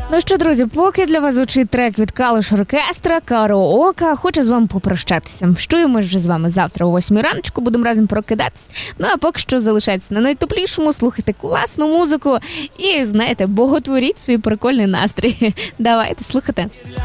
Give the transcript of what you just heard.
Ну що, друзі, поки для вас звучить трек від Калуш Оркестра «Караоке», хочу з вами попрощатися. Чуємось вже з вами завтра о 8 раночку, будемо разом прокидатися. Ну а поки що залишайтеся на найтеплішому, слухайте класну музику і, знаєте, боготворіть свій прикольний настрій. Давайте, слухайте.